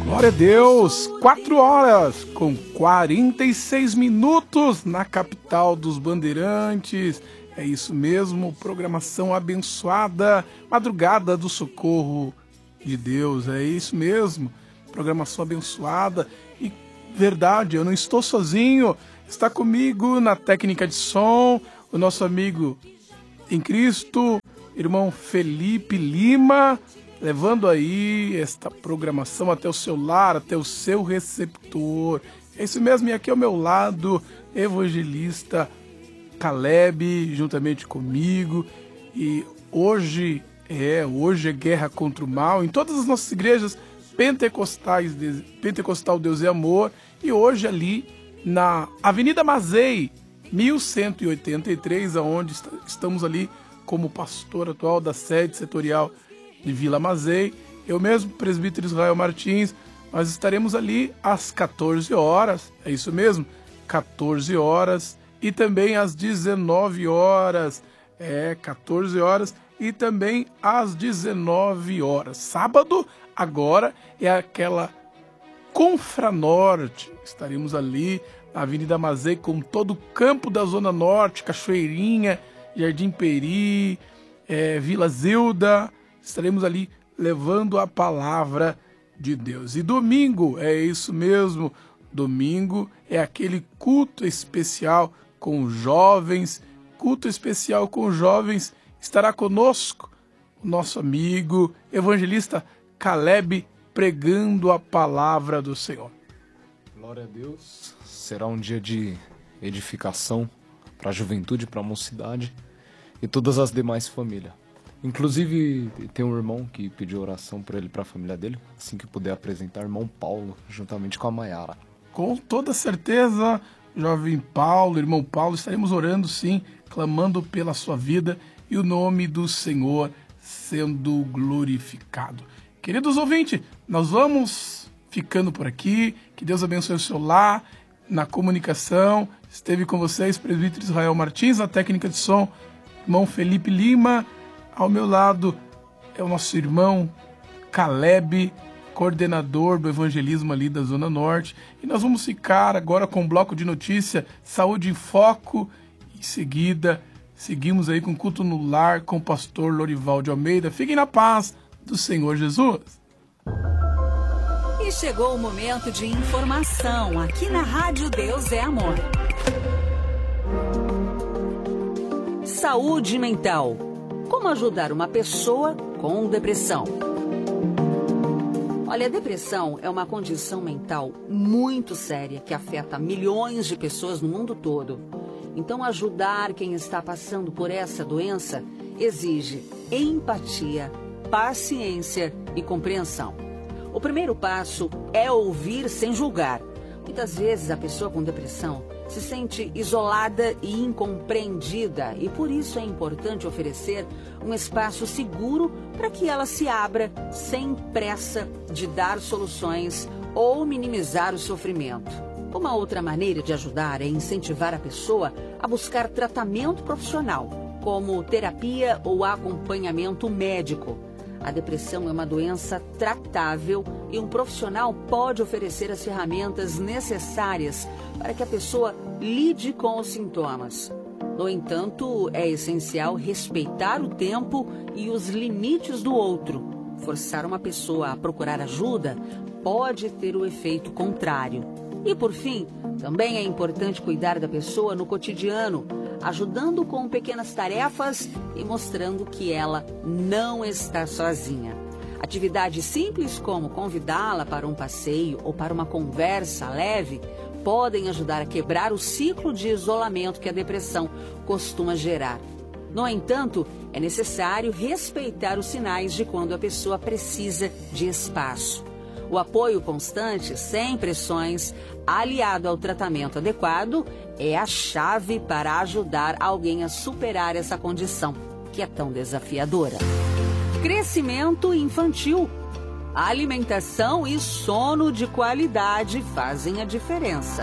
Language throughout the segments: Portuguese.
Glória a Deus, 4 horas com 46 minutos na capital dos Bandeirantes. É isso mesmo, programação abençoada, madrugada do socorro de Deus, é isso mesmo, programação abençoada. E verdade, eu não estou sozinho, está comigo na técnica de som, o nosso amigo em Cristo, irmão Felipe Lima, levando aí esta programação até o seu lar, até o seu receptor. É isso mesmo, e aqui ao meu lado, evangelista Caleb, juntamente comigo. E hoje é guerra contra o mal em todas as nossas igrejas pentecostais, Pentecostal Deus é Amor. E hoje ali na Avenida Mazei, 1183, aonde estamos ali como pastor atual da sede setorial de Vila Mazei, eu mesmo, presbítero Israel Martins, nós estaremos ali às 14 horas, é isso mesmo, 14 horas e também às 19 horas, 14 horas e também às 19 horas. Sábado, agora, é aquela Confranorte, estaremos ali na Avenida Mazei com todo o campo da Zona Norte, Cachoeirinha, Jardim Peri, Vila Zilda. Estaremos ali levando a palavra de Deus. E domingo, é isso mesmo, domingo é aquele culto especial com jovens, estará conosco o nosso amigo evangelista Caleb pregando a palavra do Senhor. Glória a Deus, será um dia de edificação para a juventude, para a mocidade e todas as demais famílias. Inclusive, tem um irmão que pediu oração para ele, para a família dele, assim que puder apresentar, irmão Paulo, juntamente com a Maiara. Com toda certeza, jovem Paulo, irmão Paulo, estaremos orando sim, clamando pela sua vida e o nome do Senhor sendo glorificado. Queridos ouvintes, nós vamos ficando por aqui, que Deus abençoe o seu lar, na comunicação, esteve com vocês, presbítero Israel Martins, na técnica de som, irmão Felipe Lima. Ao meu lado é o nosso irmão Caleb, coordenador do evangelismo ali da Zona Norte. E nós vamos ficar agora com um bloco de notícia, Saúde em Foco. Em seguida, seguimos aí com o culto no lar com o pastor Lorival de Almeida. Fiquem na paz do Senhor Jesus. E chegou o momento de informação aqui na Rádio Deus é Amor. Saúde mental. Como ajudar uma pessoa com depressão? Olha, a depressão é uma condição mental muito séria que afeta milhões de pessoas no mundo todo. Então, ajudar quem está passando por essa doença exige empatia, paciência e compreensão. O primeiro passo é ouvir sem julgar. Muitas vezes a pessoa com depressão se sente isolada e incompreendida e por isso é importante oferecer um espaço seguro para que ela se abra sem pressa de dar soluções ou minimizar o sofrimento. Uma outra maneira de ajudar é incentivar a pessoa a buscar tratamento profissional, como terapia ou acompanhamento médico. A depressão é uma doença tratável e um profissional pode oferecer as ferramentas necessárias para que a pessoa lide com os sintomas. No entanto, é essencial respeitar o tempo e os limites do outro. Forçar uma pessoa a procurar ajuda pode ter o efeito contrário. E, por fim, também é importante cuidar da pessoa no cotidiano, ajudando com pequenas tarefas e mostrando que ela não está sozinha. Atividades simples como convidá-la para um passeio ou para uma conversa leve podem ajudar a quebrar o ciclo de isolamento que a depressão costuma gerar. No entanto, é necessário respeitar os sinais de quando a pessoa precisa de espaço. O apoio constante, sem pressões, aliado ao tratamento adequado, é a chave para ajudar alguém a superar essa condição, que é tão desafiadora. Crescimento infantil. Alimentação e sono de qualidade fazem a diferença.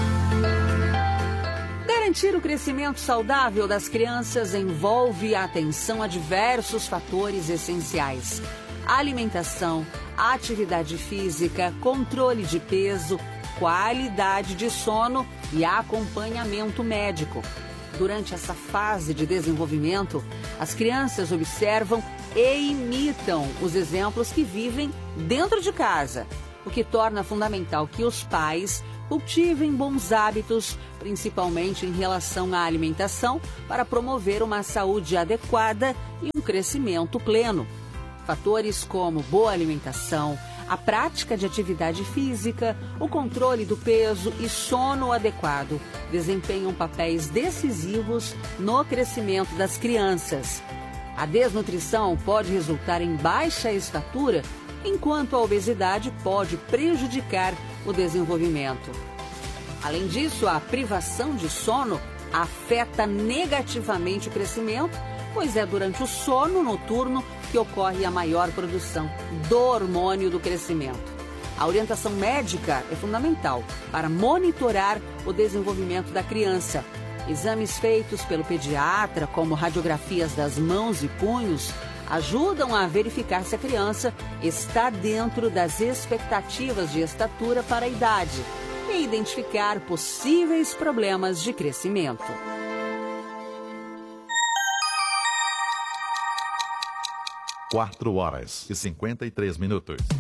Garantir o crescimento saudável das crianças envolve a atenção a diversos fatores essenciais. alimentação, atividade física, controle de peso, qualidade de sono e acompanhamento médico. Durante essa fase de desenvolvimento, as crianças observam e imitam os exemplos que vivem dentro de casa, o que torna fundamental que os pais cultivem bons hábitos, principalmente em relação à alimentação, para promover uma saúde adequada e um crescimento pleno. Fatores como boa alimentação, a prática de atividade física, o controle do peso e sono adequado desempenham papéis decisivos no crescimento das crianças. A desnutrição pode resultar em baixa estatura, enquanto a obesidade pode prejudicar o desenvolvimento. Além disso, a privação de sono afeta negativamente o crescimento, pois é durante o sono noturno que ocorre a maior produção do hormônio do crescimento. A orientação médica é fundamental para monitorar o desenvolvimento da criança. Exames feitos pelo pediatra, como radiografias das mãos e punhos, ajudam a verificar se a criança está dentro das expectativas de estatura para a idade e identificar possíveis problemas de crescimento. 4 horas e 53 minutos.